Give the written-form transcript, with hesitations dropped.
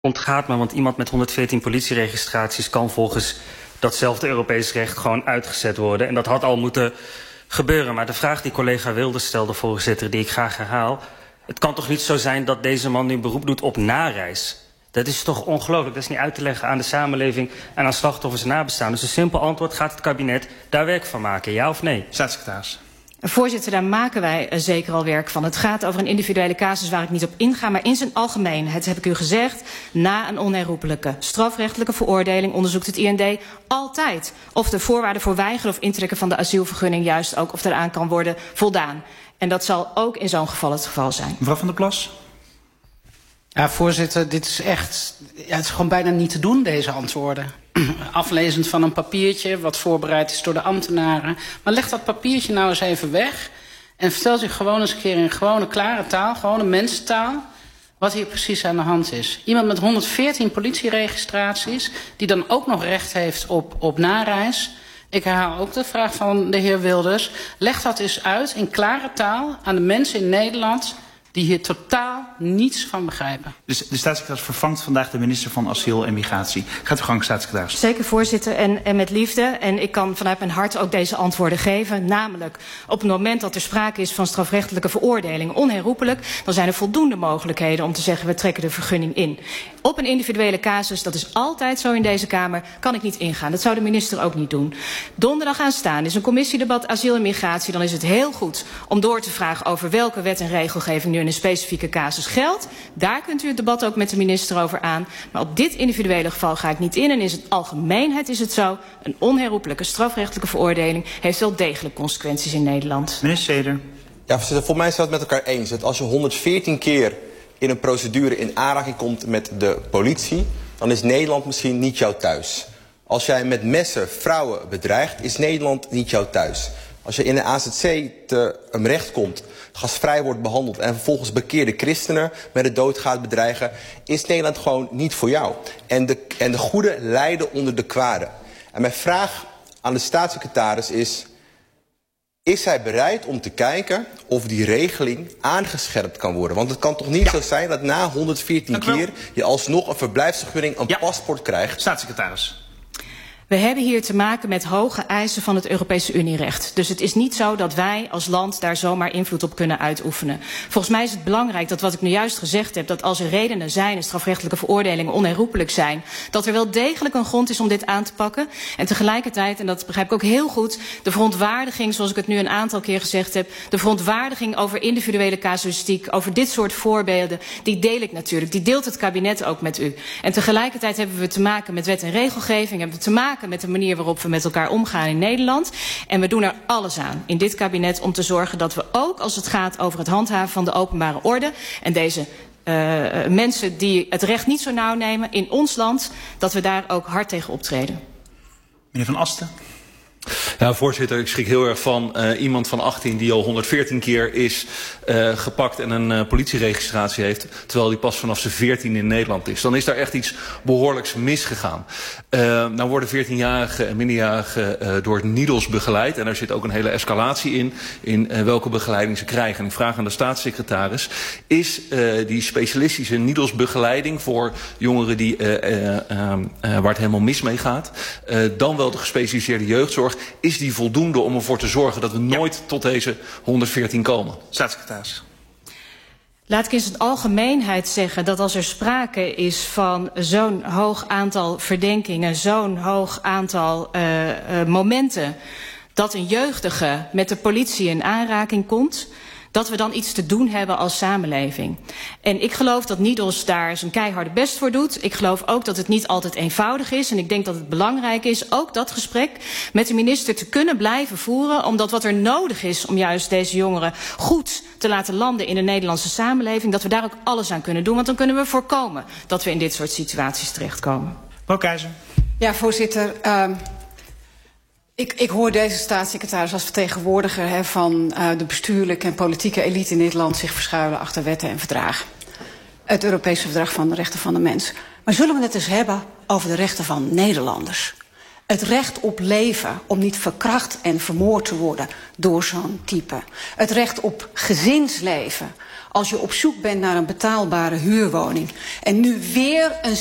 ontgaat me, want iemand met 114 politieregistraties kan volgens datzelfde Europees recht gewoon uitgezet worden. En dat had al moeten gebeuren. Maar de vraag die collega Wilders stelde, voorzitter, die ik graag herhaal. Het kan toch niet zo zijn dat deze man nu beroep doet op nareis? Dat is toch ongelooflijk? Dat is niet uit te leggen aan de samenleving en aan slachtoffers en nabestaanden. Dus een simpel antwoord: gaat het kabinet daar werk van maken, ja of nee? Staatssecretaris. Voorzitter, daar maken wij zeker al werk van. Het gaat over een individuele casus waar ik niet op inga, maar in zijn algemeenheid heb ik u gezegd, na een onherroepelijke strafrechtelijke veroordeling onderzoekt het IND altijd of de voorwaarden voor weigeren of intrekken van de asielvergunning juist ook of eraan kan worden voldaan. En dat zal ook in zo'n geval het geval zijn. Mevrouw Van der Plas. Ja, voorzitter, dit is echt, het is gewoon bijna niet te doen, deze antwoorden. Aflezend van een papiertje wat voorbereid is door de ambtenaren. Maar leg dat papiertje nou eens even weg en vertelt u gewoon eens een keer in gewone klare taal, gewone mensentaal, wat hier precies aan de hand is. Iemand met 114 politieregistraties, die dan ook nog recht heeft op nareis. Ik herhaal ook de vraag van de heer Wilders. Leg dat eens uit in klare taal aan de mensen in Nederland die hier totaal niets van begrijpen. Dus de staatssecretaris vervangt vandaag de minister van Asiel en Migratie. Gaat u gang, staatssecretaris. Zeker, voorzitter, en met liefde. En ik kan vanuit mijn hart ook deze antwoorden geven. Namelijk, op het moment dat er sprake is van strafrechtelijke veroordeling onherroepelijk, dan zijn er voldoende mogelijkheden om te zeggen, we trekken de vergunning in. Op een individuele casus, dat is altijd zo in deze Kamer, kan ik niet ingaan. Dat zou de minister ook niet doen. Donderdag aanstaan is een commissiedebat asiel en migratie. Dan is het heel goed om door te vragen over welke wet en regelgeving nu in een specifieke casus geldt. Daar kunt u het debat ook met de minister over aan. Maar op dit individuele geval ga ik niet in. En in zijn algemeenheid is het zo, een onherroepelijke strafrechtelijke veroordeling heeft wel degelijk consequenties in Nederland. Meneer Seder. Ja, voorzitter, voor mij zijn we het met elkaar eens. Dat als je 114 keer in een procedure in aanraking komt met de politie, dan is Nederland misschien niet jouw thuis. Als jij met messen vrouwen bedreigt, is Nederland niet jouw thuis. Als je in de AZC recht komt, gasvrij wordt behandeld en vervolgens bekeerde christenen met de dood gaat bedreigen, is Nederland gewoon niet voor jou. En de goede lijden onder de kwade. En mijn vraag aan de staatssecretaris is hij bereid om te kijken of die regeling aangescherpt kan worden? Want het kan toch niet zo zijn dat na 114 keer je alsnog een verblijfsvergunning, een paspoort krijgt? Staatssecretaris. We hebben hier te maken met hoge eisen van het Europese Unierecht. Dus het is niet zo dat wij als land daar zomaar invloed op kunnen uitoefenen. Volgens mij is het belangrijk dat wat ik nu juist gezegd heb, dat als er redenen zijn en strafrechtelijke veroordelingen onherroepelijk zijn, dat er wel degelijk een grond is om dit aan te pakken. En tegelijkertijd, en dat begrijp ik ook heel goed, de verontwaardiging, zoals ik het nu een aantal keer gezegd heb, de verontwaardiging over individuele casuïstiek, over dit soort voorbeelden, die deel ik natuurlijk. Die deelt het kabinet ook met u. En tegelijkertijd hebben we te maken met wet en regelgeving, hebben we te maken met de manier waarop we met elkaar omgaan in Nederland. En we doen er alles aan in dit kabinet om te zorgen dat we ook als het gaat over het handhaven van de openbare orde en deze mensen die het recht niet zo nauw nemen in ons land, dat we daar ook hard tegen optreden. Meneer Van Asten. Ja, voorzitter, ik schrik heel erg van iemand van 18 die al 114 keer is gepakt en een politieregistratie heeft, terwijl die pas vanaf zijn 14 in Nederland is. Dan is daar echt iets behoorlijks misgegaan. Nou worden 14-jarigen en minderjarigen door NIDOS begeleid en er zit ook een hele escalatie in welke begeleiding ze krijgen. En ik vraag aan de staatssecretaris, is die specialistische NIDOS begeleiding voor jongeren die, waar het helemaal mis mee gaat, dan wel de gespecialiseerde jeugdzorg, is die voldoende om ervoor te zorgen dat we nooit tot deze 114 komen? Staatssecretaris. Laat ik in zijn algemeenheid zeggen dat als er sprake is van zo'n hoog aantal verdenkingen, zo'n hoog aantal momenten dat een jeugdige met de politie in aanraking komt, dat we dan iets te doen hebben als samenleving. En ik geloof dat NIDOS daar zijn keiharde best voor doet. Ik geloof ook dat het niet altijd eenvoudig is. En ik denk dat het belangrijk is ook dat gesprek met de minister te kunnen blijven voeren. Omdat wat er nodig is om juist deze jongeren goed te laten landen in de Nederlandse samenleving, dat we daar ook alles aan kunnen doen. Want dan kunnen we voorkomen dat we in dit soort situaties terechtkomen. Mevrouw Keizer. Ja, voorzitter. Ik hoor deze staatssecretaris als vertegenwoordiger van de bestuurlijke en politieke elite in dit land zich verschuilen achter wetten en verdragen. Het Europese Verdrag van de Rechten van de Mens. Maar zullen we het eens hebben over de rechten van Nederlanders? Het recht op leven, om niet verkracht en vermoord te worden door zo'n type. Het recht op gezinsleven, Als je op zoek bent naar een betaalbare huurwoning en nu weer een